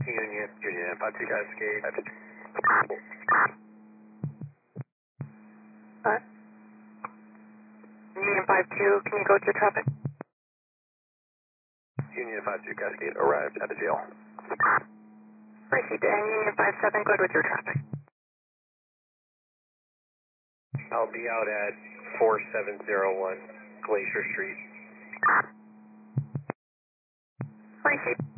Union 52 Cascade. Union 52, can you go to your traffic? Union 52 Cascade arrived at the jail. Received, and Union 57, good with your traffic. I'll be out at 4701 Glacier Street. Received.